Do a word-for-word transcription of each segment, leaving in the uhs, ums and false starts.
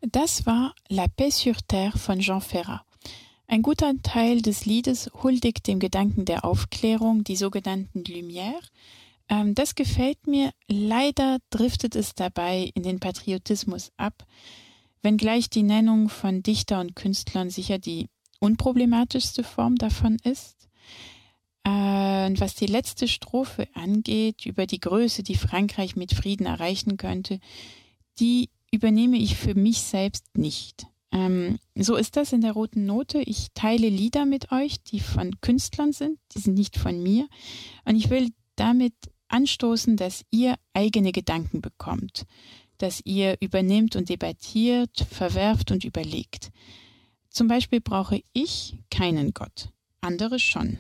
Das war La Paix sur Terre von Jean Ferrat. Ein guter Teil des Liedes huldigt dem Gedanken der Aufklärung, die sogenannten Lumière. Ähm, das gefällt mir. Leider driftet es dabei in den Patriotismus ab, wenngleich die Nennung von Dichter und Künstlern sicher die unproblematischste Form davon ist. Äh, und was die letzte Strophe angeht, über die Größe, die Frankreich mit Frieden erreichen könnte, die übernehme ich für mich selbst nicht. Ähm, so ist das in der Roten Note. Ich teile Lieder mit euch, die von Künstlern sind, die sind nicht von mir. Und ich will damit anstoßen, dass ihr eigene Gedanken bekommt, dass ihr übernehmt und debattiert, verwerft und überlegt. Zum Beispiel brauche ich keinen Gott, andere schon.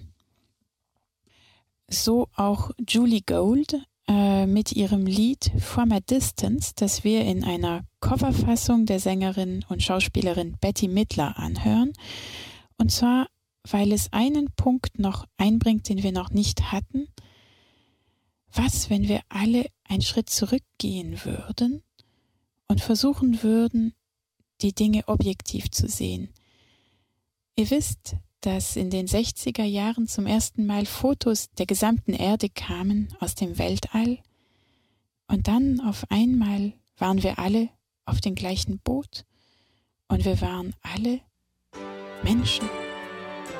So auch Julie Gold äh, mit ihrem Lied From a Distance, das wir in einer Coverfassung der Sängerin und Schauspielerin Bette Midler anhören. Und zwar, weil es einen Punkt noch einbringt, den wir noch nicht hatten. Was, wenn wir alle einen Schritt zurückgehen würden und versuchen würden, die Dinge objektiv zu sehen? Ihr wisst, dass in den sechziger Jahren zum ersten Mal Fotos der gesamten Erde kamen aus dem Weltall und dann auf einmal waren wir alle auf dem gleichen Boot und wir waren alle Menschen.